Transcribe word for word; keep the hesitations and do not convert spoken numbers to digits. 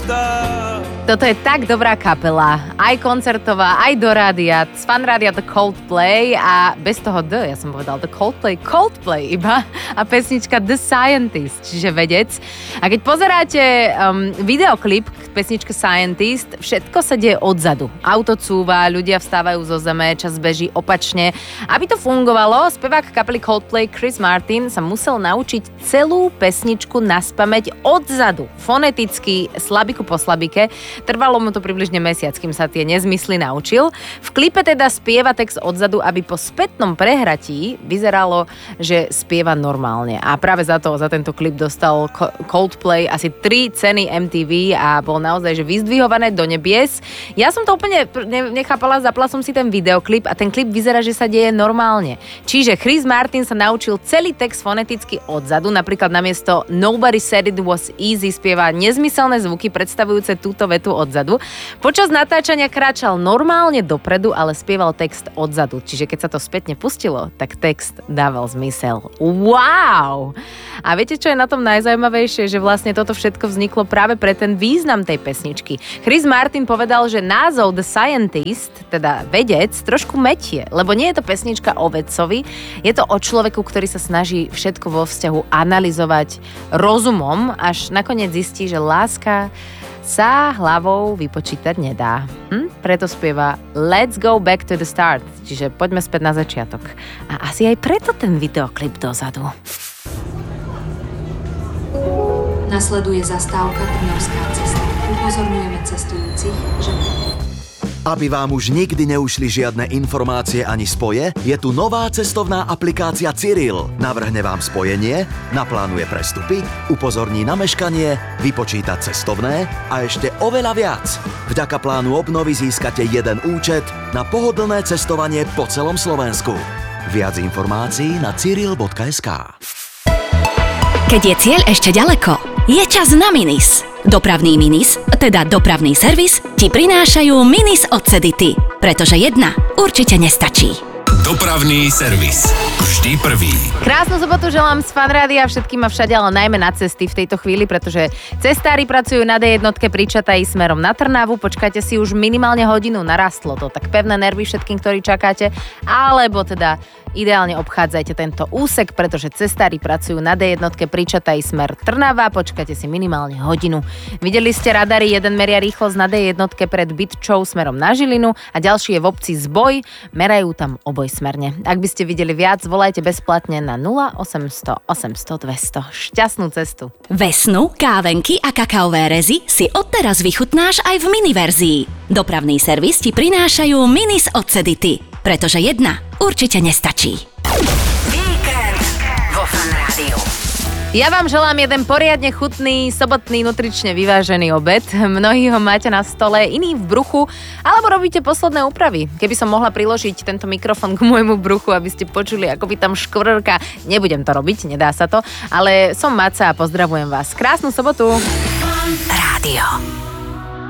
Toto je tak dobrá kapela, aj koncertová, aj do rádia, z fan rádia The Coldplay a bez toho D, ja som povedal The Coldplay, Coldplay iba a pesnička The Scientist, čiže vedec. A keď pozeráte um, videoklip k pesničke Scientist, všetko sa deje odzadu. Auto cúva, ľudia vstávajú zo zeme, čas beží opačne. Aby to fungovalo, spevák kapely Coldplay Chris Martin sa musel naučiť celú pesničku naspamäť odzadu, foneticky, slabiku po slabike. Trvalo mu to približne mesiac, kým sa tie nezmysly naučil. V klipe teda spieva text odzadu, aby po spätnom prehratí vyzeralo, že spieva normálne. A práve za to, za tento klip dostal Coldplay asi tri ceny em tí ví a bol naozaj že vyzdvihované do nebies. Ja som to úplne nechápala, zapla som si ten videoklip a ten klip vyzerá, že sa deje normálne. Čiže Chris Martin sa naučil celý text foneticky odzadu, napríklad namiesto Nobody said it was easy spieva nezmyselné zvuky predstavujúce túto vetu odzadu. Počas natáčania kráčal normálne dopredu, ale spieval text odzadu. Čiže keď sa to spätne pustilo, tak text dával zmysel. Wow! A viete, čo je na tom najzaujímavejšie? Že vlastne toto všetko vzniklo práve pre ten význam tej pesničky. Chris Martin povedal, že názov The Scientist, teda vedec, trošku metie, lebo nie je to pesnička o vedcovi, je to o človeku, ktorý sa snaží všetko vo vzťahu analyzovať rozumom, až nakoniec zistí, že láska sa hlavou vypočítať nedá. Hm? Preto spieva Let's go back to the start, čiže poďme späť na začiatok. A asi aj preto ten videoklip dozadu. Nasleduje zastávka Trnavská cesta. Upozorňujeme cestujúcich, že... Aby vám už nikdy neušli žiadne informácie ani spoje, je tu nová cestovná aplikácia Cyril. Navrhne vám spojenie, naplánuje prestupy, upozorní na meškanie, vypočíta cestovné a ešte oveľa viac. Vďaka plánu obnovy získate jeden účet na pohodlné cestovanie po celom Slovensku. Viac informácií na cyril bodka es ká. Keď je cieľ ešte ďaleko, je čas na Minis. Dopravný Minis, teda dopravný servis, ti prinášajú Minis od Cedity, pretože jedna určite nestačí. Dopravný servis. Vždy prvý. Krásnu sobotu želám z fan rádia všetkým a všade, ale najmä na cesty v tejto chvíli, pretože cestári pracujú na dé jednotke pri Čataji smerom na Trnavu. Počkajte si, už minimálne hodinu, narastlo to, tak pevné nervy všetkým, ktorí čakáte, alebo teda ideálne obchádzajte tento úsek, pretože cestári pracujú na dé jednotke pri Čataji smer Trnava. Počkajte si minimálne hodinu. Videli ste radary, jeden meria rýchlosť na dé jednotke pred Bytčou smerom na Žilinu a ďalší je v obci Zboj, merajú tam obojsmerne. Ak by ste videli viac, volajte bezplatne na nula osemsto osemsto dvesto. Šťastnú cestu. Vesnu, kávenky a kakaové rezy si odteraz vychutnáš aj v miniverzii. Dopravný servis ti prinášajú Minis od Cedity, pretože jedna určite nestačí. Víkend vo Fan Rádiu. Ja vám želám jeden poriadne chutný, sobotný, nutrične vyvážený obed. Mnohí ho máte na stole, iní v bruchu, alebo robíte posledné úpravy. Keby som mohla priložiť tento mikrofón k môjmu bruchu, aby ste počuli, ako by tam škvrka. Nebudem to robiť, nedá sa to, ale som Maca a pozdravujem vás. Krásnu sobotu. Rádio.